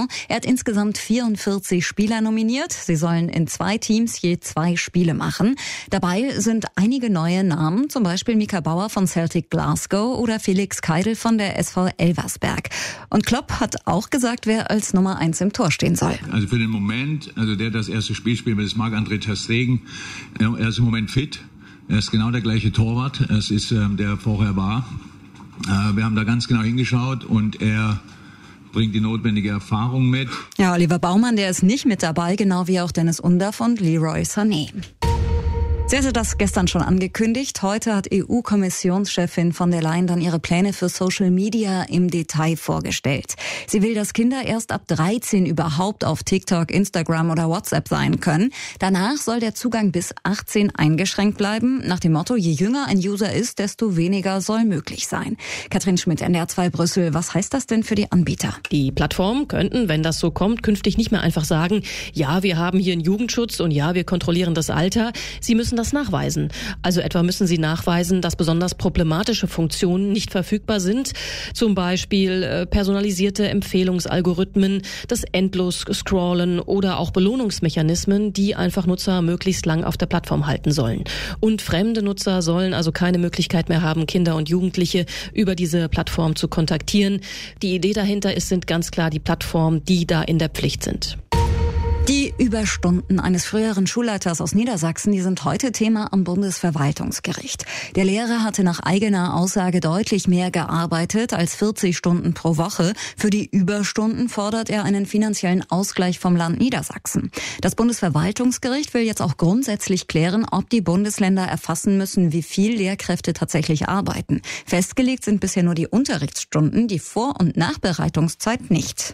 Saison. Er hat insgesamt 44 Spieler nominiert. Sie sollen in 2 Teams je 2 Spiele machen. Dabei sind einige neue Namen, zum Beispiel Mika Bauer von Celtic Glasgow oder Felix Keidel von der SV Elversberg. Und Klopp hat auch gesagt, wer als Nummer 1 im Tor stehen soll. Also für den Moment, der das erste Spiel spielt, das ist Marc-André ter Stegen. Er ist im Moment fit. Er ist genau der gleiche Torwart. Es ist der vorher war. Wir haben da ganz genau hingeschaut und er bringt die notwendige Erfahrung mit. Ja, Oliver Baumann, der ist nicht mit dabei, genau wie auch Dennis Undaff und Leroy Sané. Sie hatte das gestern schon angekündigt. Heute hat EU-Kommissionschefin von der Leyen dann ihre Pläne für Social Media im Detail vorgestellt. Sie will, dass Kinder erst ab 13 überhaupt auf TikTok, Instagram oder WhatsApp sein können. Danach soll der Zugang bis 18 eingeschränkt bleiben. Nach dem Motto, je jünger ein User ist, desto weniger soll möglich sein. Katrin Schmidt, NDR 2 Brüssel. Was heißt das denn für die Anbieter? Die Plattformen könnten, wenn das so kommt, künftig nicht mehr einfach sagen, ja, wir haben hier einen Jugendschutz und ja, wir kontrollieren das Alter. Sie müssen das nachweisen. Also etwa müssen sie nachweisen, dass besonders problematische Funktionen nicht verfügbar sind. Zum Beispiel personalisierte Empfehlungsalgorithmen, das Endlos-Scrollen oder auch Belohnungsmechanismen, die einfach Nutzer möglichst lang auf der Plattform halten sollen. Und fremde Nutzer sollen also keine Möglichkeit mehr haben, Kinder und Jugendliche über diese Plattform zu kontaktieren. Die Idee dahinter sind ganz klar die Plattformen, die da in der Pflicht sind. Die Überstunden eines früheren Schulleiters aus Niedersachsen, die sind heute Thema am Bundesverwaltungsgericht. Der Lehrer hatte nach eigener Aussage deutlich mehr gearbeitet als 40 Stunden pro Woche. Für die Überstunden fordert er einen finanziellen Ausgleich vom Land Niedersachsen. Das Bundesverwaltungsgericht will jetzt auch grundsätzlich klären, ob die Bundesländer erfassen müssen, wie viel Lehrkräfte tatsächlich arbeiten. Festgelegt sind bisher nur die Unterrichtsstunden, die Vor- und Nachbereitungszeit nicht.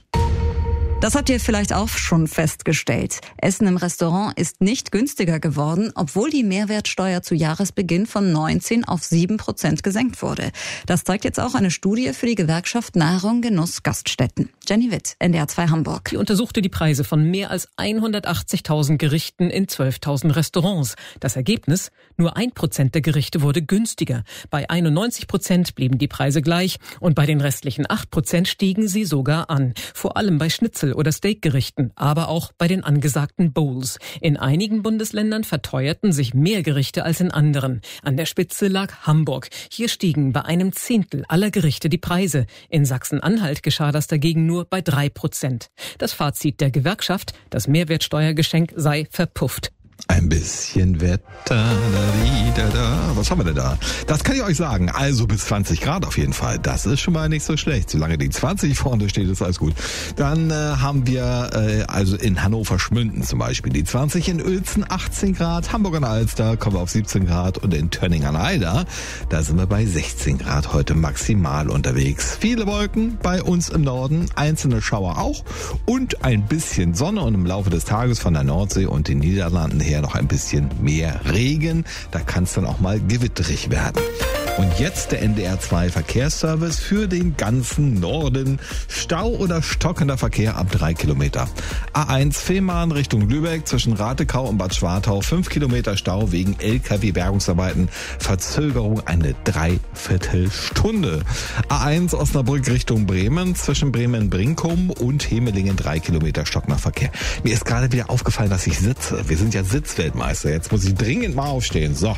Das habt ihr vielleicht auch schon festgestellt. Essen im Restaurant ist nicht günstiger geworden, obwohl die Mehrwertsteuer zu Jahresbeginn von 19 auf 7% gesenkt wurde. Das zeigt jetzt auch eine Studie für die Gewerkschaft Nahrung, Genuss, Gaststätten. Jenny Witt, NDR 2 Hamburg. Die untersuchte die Preise von mehr als 180.000 Gerichten in 12.000 Restaurants. Das Ergebnis? Nur 1% der Gerichte wurde günstiger. Bei 91% blieben die Preise gleich und bei den restlichen 8% stiegen sie sogar an. Vor allem bei Schnitzel- oder Steakgerichten, aber auch bei den angesagten Bowls. In einigen Bundesländern verteuerten sich mehr Gerichte als in anderen. An der Spitze lag Hamburg. Hier stiegen bei einem Zehntel aller Gerichte die Preise. In Sachsen-Anhalt geschah das dagegen nur bei 3%. Das Fazit der Gewerkschaft, das Mehrwertsteuergeschenk sei verpufft. Ein bisschen Wetter, was haben wir denn da? Das kann ich euch sagen. Also bis 20 Grad auf jeden Fall. Das ist schon mal nicht so schlecht. Solange die 20 vorne steht, ist alles gut. Dann haben wir also in Hannover Schmünden zum Beispiel die 20, in Uelzen 18 Grad, Hamburg an der Alster kommen wir auf 17 Grad und in Tönning an der Eider, da sind wir bei 16 Grad heute maximal unterwegs. Viele Wolken bei uns im Norden, einzelne Schauer auch und ein bisschen Sonne und im Laufe des Tages von der Nordsee und den Niederlanden her noch ein bisschen mehr Regen. Da kann es dann auch mal gewitterig werden. Und jetzt der NDR 2 Verkehrsservice für den ganzen Norden. Stau oder stockender Verkehr ab 3 Kilometer. A1 Fehmarn Richtung Lübeck zwischen Ratekau und Bad Schwartau 5 Kilometer Stau wegen LKW-Bergungsarbeiten. Verzögerung eine Dreiviertelstunde. A1 Osnabrück Richtung Bremen zwischen Bremen-Brinkum und Hemelingen 3 Kilometer stockender Verkehr. Mir ist gerade wieder aufgefallen, dass ich sitze. Wir sind ja Sitzweltmeister. Jetzt muss ich dringend mal aufstehen. So.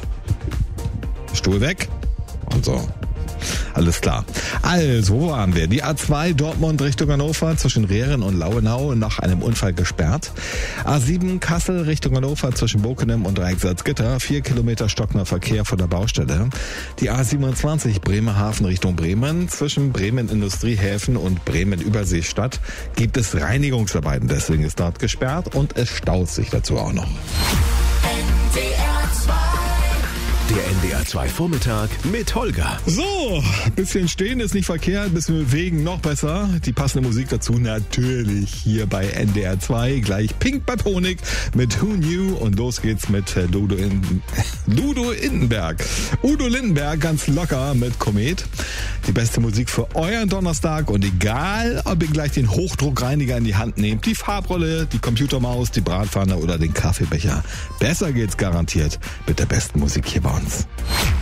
Stuhl weg. Und so. Alles klar. Also, wo waren wir? Die A2 Dortmund Richtung Hannover zwischen Rehren und Lauenau nach einem Unfall gesperrt. A7 Kassel Richtung Hannover zwischen Bokenem und Reichsalzgitter 4 Kilometer stockender Verkehr von der Baustelle. Die A27 Bremerhaven Richtung Bremen zwischen Bremen Industriehäfen und Bremen Überseestadt gibt es Reinigungsarbeiten. Deswegen ist dort gesperrt und es staut sich dazu auch noch. Der NDR 2 Vormittag mit Holger. So, bisschen stehen ist nicht verkehrt, bisschen bewegen noch besser. Die passende Musik dazu natürlich hier bei NDR 2. Gleich Pink Batonik mit Who Knew und los geht's mit Udo Lindenberg. Udo Lindenberg ganz locker mit Komet. Die beste Musik für euren Donnerstag und egal, ob ihr gleich den Hochdruckreiniger in die Hand nehmt, die Farbrolle, die Computermaus, die Bratpfanne oder den Kaffeebecher. Besser geht's garantiert mit der besten Musik hier bei uns.